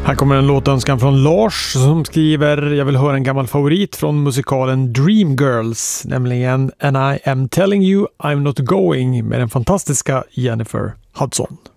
Här kommer en låtönskan från Lars som skriver: jag vill höra en gammal favorit från musikalen Dreamgirls, nämligen And I am telling you I'm not going med den fantastiska Jennifer Hudson.